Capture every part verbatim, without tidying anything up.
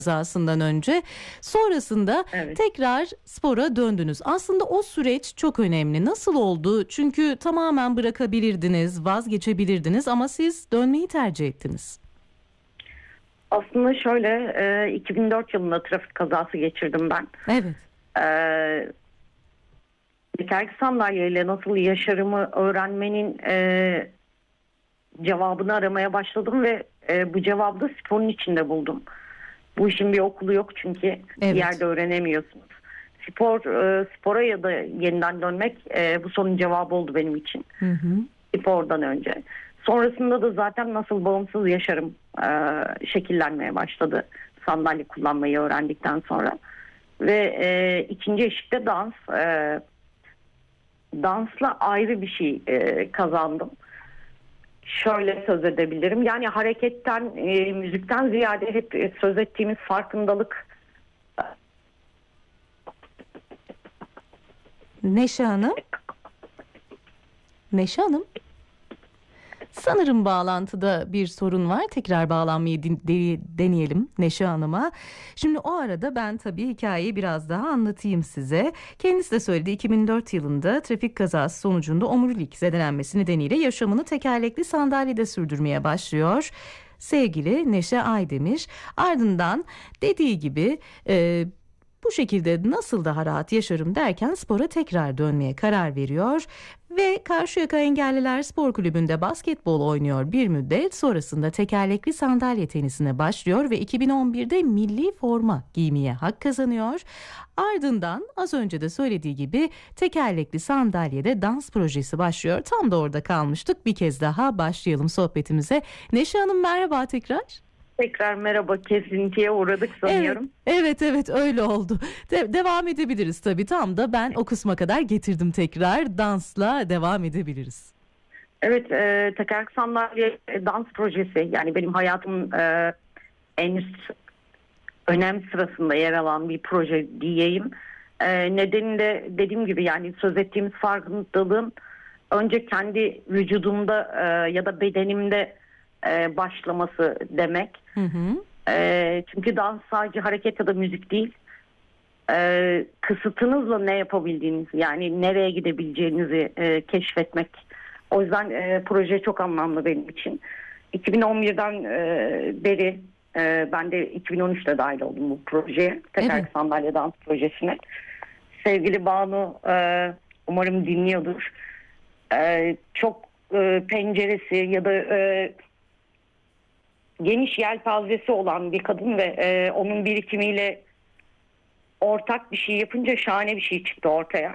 kazasından önce. Sonrasında Evet. tekrar spora döndünüz. Aslında o süreç çok önemli. Nasıl oldu? Çünkü tamamen bırakabilirdiniz, vazgeçebilirdiniz ama siz dönmeyi tercih ettiniz. Aslında şöyle, e, iki bin dört yılında trafik kazası geçirdim ben. Evet. E, tekerlekli sandalyeyle nasıl yaşarımı öğrenmenin e, cevabını aramaya başladım ve e, bu cevabı da sporun içinde buldum. Bu işin bir okulu yok çünkü Evet. bir yerde öğrenemiyorsunuz. Spor, e, spora ya da yeniden dönmek e, bu sorunun cevabı oldu benim için. Hı hı. Spordan önce. Sonrasında da zaten nasıl bağımsız yaşarım e, şekillenmeye başladı sandalye kullanmayı öğrendikten sonra. Ve e, ikinci eşikte dans. E, dansla ayrı bir şey e, kazandım. Şöyle söz edebilirim. Yani hareketten, e, müzikten ziyade hep e, söz ettiğimiz farkındalık. Neşe Hanım. Neşe Hanım. Sanırım bağlantıda bir sorun var. Tekrar bağlanmayı din- de- deneyelim Neşe Hanım'a. Şimdi o arada ben tabii hikayeyi biraz daha anlatayım size. Kendisi de söyledi, iki bin dört yılında trafik kazası sonucunda omurilik zedelenmesi nedeniyle yaşamını tekerlekli sandalyede sürdürmeye başlıyor. Sevgili Neşe Aydemir, ardından dediği gibi e, bu şekilde nasıl daha rahat yaşarım derken spora tekrar dönmeye karar veriyor ve Karşıyaka Engelliler Spor Kulübü'nde basketbol oynuyor bir müddet. Sonrasında tekerlekli sandalye tenisine başlıyor ve iki bin on birde milli forma giymeye hak kazanıyor. Ardından az önce de söylediği gibi tekerlekli sandalyede dans projesi başlıyor. Tam da orada kalmıştık. Bir kez daha başlayalım sohbetimize. Neşe Hanım, merhaba tekrar. Tekrar merhaba, kesintiye uğradık sanıyorum. Evet, evet, evet öyle oldu. De- devam edebiliriz tabii. Tam da ben o kısma kadar getirdim tekrar. Dansla devam edebiliriz. Evet, e, tekerlekli sandalye e, dans projesi, yani benim hayatımın e, en üst önem sırasında yer alan bir proje diyeyim. E, nedeni de dediğim gibi, yani söz ettiğimiz farkındalığın önce kendi vücudumda e, ya da bedenimde e, başlaması demek. Hı hı. E, çünkü dans sadece hareket ya da müzik değil. E, kısıtınızla ne yapabildiğiniz, yani nereye gidebileceğinizi e, keşfetmek. O yüzden e, proje çok anlamlı benim için. iki bin on birden e, beri e, ben de iki bin on üçte dahil oldum bu projeye. Tekerlekli Evet. sandalye dans projesine. Sevgili Banu e, umarım dinliyordur. E, çok e, penceresi ya da e, geniş yelpazesi olan bir kadın ve e, onun birikimiyle ortak bir şey yapınca şahane bir şey çıktı ortaya.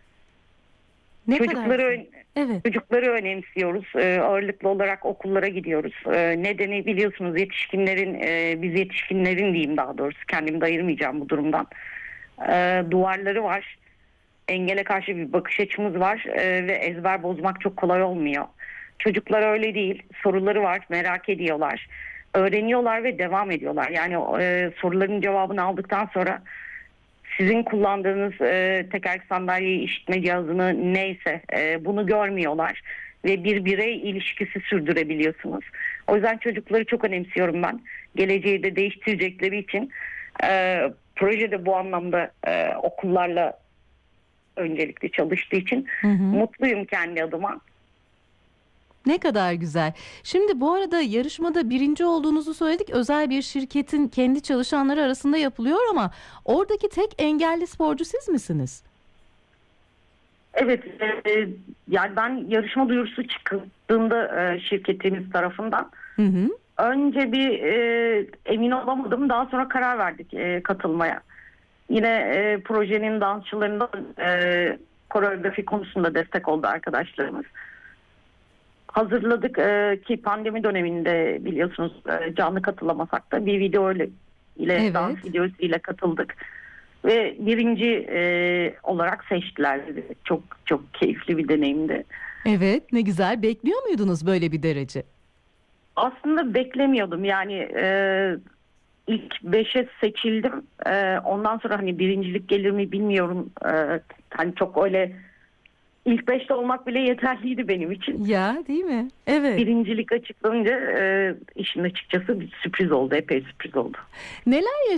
Ne Çocukları kadar? ön- Evet. çocukları önemsiyoruz. Ee, ağırlıklı olarak okullara gidiyoruz. Ee, nedeni biliyorsunuz, yetişkinlerin, e, biz yetişkinlerin diyeyim daha doğrusu, kendimi de ayırmayacağım bu durumdan. Ee, duvarları var. Engele karşı bir bakış açımız var Ee, ve ezber bozmak çok kolay olmuyor. Çocuklar öyle değil. Soruları var, merak ediyorlar. Öğreniyorlar ve devam ediyorlar. Yani e, soruların cevabını aldıktan sonra sizin kullandığınız e, tekerlekli sandalyeyi, işitme cihazını neyse e, bunu görmüyorlar ve bir birey ilişkisi sürdürebiliyorsunuz. O yüzden çocukları çok önemsiyorum ben. Geleceği de değiştirecekleri için e, projede bu anlamda e, okullarla öncelikle çalıştığı için Hı hı. mutluyum kendi adıma. Ne kadar güzel. Şimdi bu arada yarışmada birinci olduğunuzu söyledik. Özel bir şirketin kendi çalışanları arasında yapılıyor ama oradaki tek engelli sporcu siz misiniz? Evet, e, yani ben yarışma duyurusu çıktığında e, şirketimiz tarafından Hı hı. önce bir e, emin olamadım. Daha sonra karar verdik e, katılmaya. Yine e, projenin dansçılarından e, koreografi konusunda destek oldu arkadaşlarımız. Hazırladık e, ki pandemi döneminde biliyorsunuz e, canlı katılamasak da bir video ile, ile Evet. dans videosu ile katıldık. Ve birinci e, olarak seçtiler. Çok çok keyifli bir deneyimdi. Evet, ne güzel. Bekliyor muydunuz böyle bir derece? Aslında beklemiyordum. Yani e, ilk beşe seçildim. E, ondan sonra hani birincilik gelir mi bilmiyorum. E, hani çok öyle ilk beşte olmak bile yeterliydi benim için. Ya, değil mi? Evet. Birincilik açıklanınca e, işin açıkçası bir sürpriz oldu. Epey sürpriz oldu. Neler